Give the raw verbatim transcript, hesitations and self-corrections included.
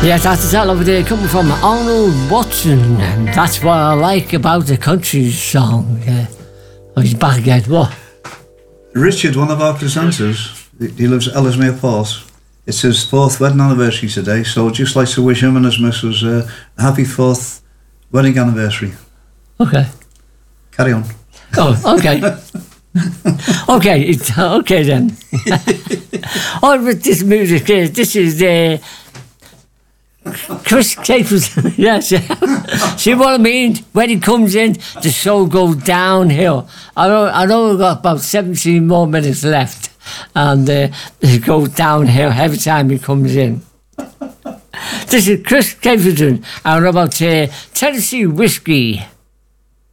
Yes, that's that over there coming from Arnold Watson, and that's what I like about the country song. Yeah. Oh, he's back again. What? Richard, one of our presenters, he lives at Ellesmere Port. It's his fourth wedding anniversary today, so I'd just like to wish him and his missus uh, a happy fourth wedding anniversary. Okay. Carry on. Oh, okay. okay, it's, okay then. Oh, but this music, uh, this is uh, Chris Stapleton. Yes. See what I mean? When he comes in, the show goes downhill. I know, I know we've got about seventeen more minutes left, and uh, it goes downhill every time he comes in. This is Chris Stapleton, and about uh, Tennessee Whiskey.